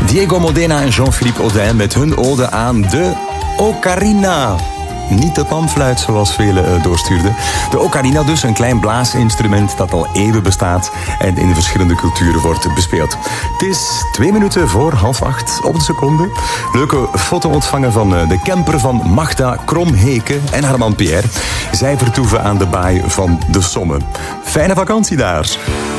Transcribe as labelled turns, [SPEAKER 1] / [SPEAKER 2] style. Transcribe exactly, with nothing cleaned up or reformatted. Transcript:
[SPEAKER 1] Diego Modena en Jean-Philippe Audin met hun ode aan de ocarina. Niet de panfluit, zoals velen uh, doorstuurden. De ocarina dus, een klein blaasinstrument dat al eeuwen bestaat en in verschillende culturen wordt bespeeld. Het is twee minuten voor half acht op de seconde. Leuke foto ontvangen van uh, de camper van Magda Kromheke en haar man Pierre. Zij vertoeven aan de baai van de Somme. Fijne vakantie daar.